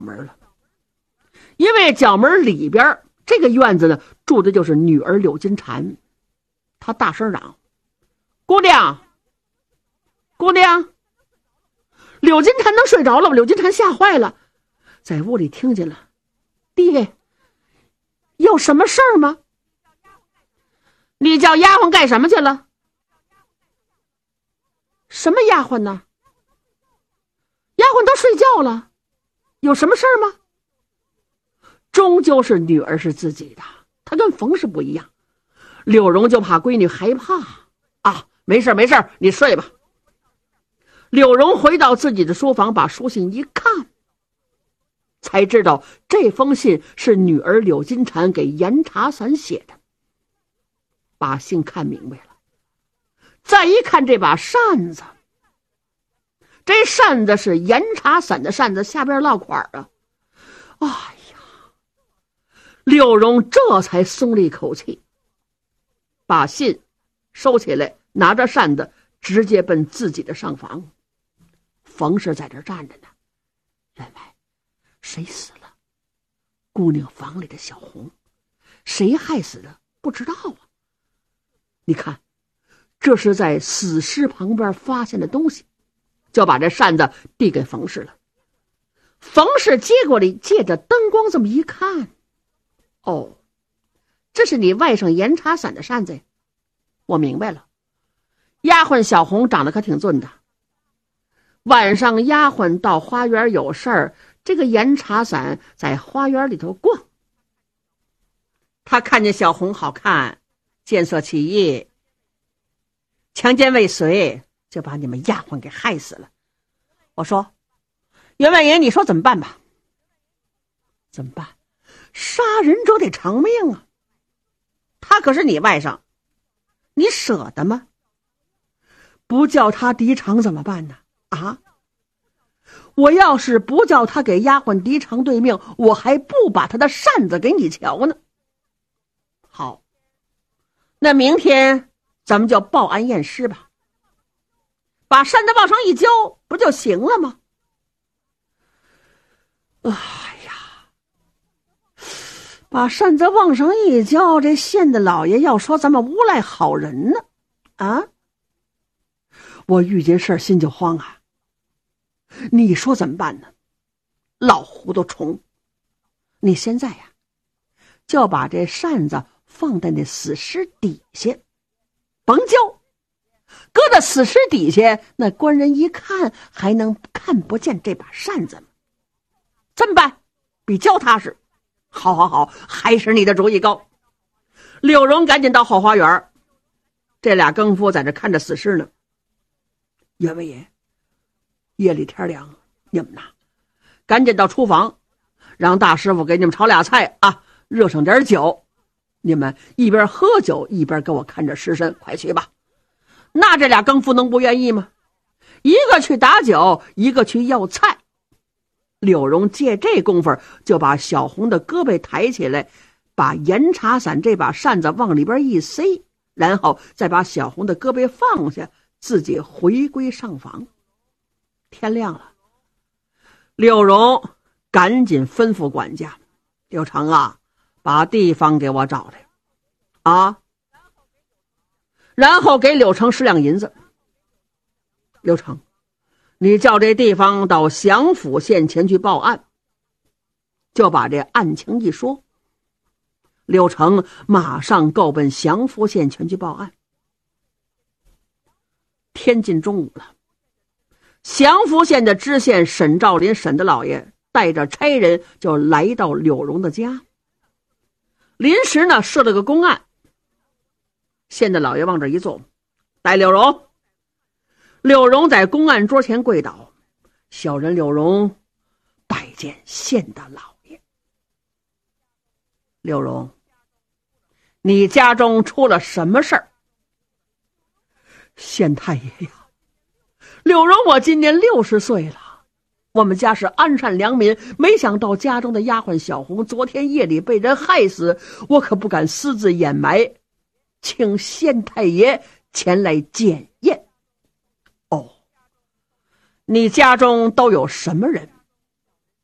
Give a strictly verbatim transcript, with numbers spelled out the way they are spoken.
门了。因为角门里边这个院子呢，住的就是女儿柳金蝉。她大声嚷：“姑娘，姑娘！”柳金蝉能睡着了吗？柳金蝉吓坏了，在屋里听见了：“爹，有什么事儿吗？你叫丫鬟干什么去了？什么丫鬟呢？丫鬟都睡觉了，有什么事儿吗？”终究是女儿是自己的，她跟冯氏不一样。柳荣就怕闺女害怕啊，没事没事，你睡吧。柳荣回到自己的书房，把书信一看，才知道这封信是女儿柳金蝉给严茶伞写的。把信看明白了，再一看这把扇子，这扇子是严茶伞的扇子，下边落款啊！哎呀，柳荣这才松了一口气，把信收起来，拿着扇子直接奔自己的上房。冯氏在这站着呢，员外，谁死了？姑娘房里的小红，谁害死的？不知道啊。你看，这是在死尸旁边发现的东西，就把这扇子递给冯氏了。冯氏接过来，借着灯光这么一看，哦，这是你外甥严茶伞的扇子呀，我明白了。丫鬟小红长得可挺俊的，晚上丫鬟到花园有事儿，这个严茶伞在花园里头逛，他看见小红好看，见色起意，强奸未遂，就把你们丫鬟给害死了。我说，员外爷，你说怎么办吧？怎么办？杀人者得偿命啊！他可是你外甥，你舍得吗？不叫他抵偿怎么办呢？啊！我要是不叫他给丫鬟抵偿对命，我还不把他的扇子给你瞧呢。好，那明天咱们就报案验尸吧，把扇子往上一交，不就行了吗？哎呀，把扇子往上一交，这县的老爷要说咱们诬赖好人呢，啊！我遇见事儿心就慌啊，你说怎么办呢？老糊涂虫，你现在呀，就把这扇子放在那死尸底下，甭交，搁在死尸底下，那官人一看还能看不见这把扇子吗？这么办，比交踏实。好好好，还是你的主意高。柳荣赶紧到后花园，这俩更夫在这看着死尸呢。员外爷，夜里天凉，你们呐，赶紧到厨房，让大师傅给你们炒俩菜啊，热上点酒。你们一边喝酒一边给我看着尸身，快去吧。那这俩更夫能不愿意吗？一个去打酒，一个去要菜。柳荣借这功夫就把小红的胳膊抬起来，把严茶伞这把扇子往里边一塞，然后再把小红的胳膊放下，自己回归上房。天亮了，柳荣赶紧吩咐管家：“柳成啊，把地方给我找来啊！”然后给柳成十两银子。柳成，你叫这地方到祥府县前去报案。就把这案情一说，柳成马上够奔祥福县前去报案。天近中午了，祥福县的知县沈兆林沈大老爷带着差人就来到柳荣的家，临时呢设了个公案。县的老爷往这一坐，带柳荣。柳荣在公案桌前跪倒，小人柳荣拜见县大老爷。柳荣，你家中出了什么事儿？县太爷呀，柳荣，我今年六十岁了，我们家是安善良民，没想到家中的丫鬟小红昨天夜里被人害死，我可不敢私自掩埋，请县太爷前来检验。哦，你家中都有什么人？